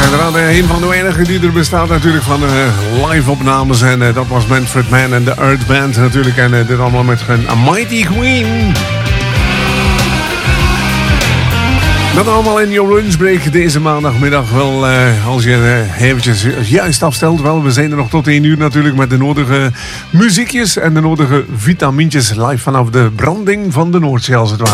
Uiteraard een van de weinigen die er bestaat natuurlijk van live opnames. En dat was Manfred Mann en de Earth Band natuurlijk. En dit allemaal met A Mighty Queen. Dat allemaal in your lunchbreak deze maandagmiddag. Wel, als je eventjes juist afstelt. Wel, we zijn er nog tot 1 uur natuurlijk met de nodige muziekjes en de nodige vitamintjes live vanaf de branding van de Noordzee als het ware.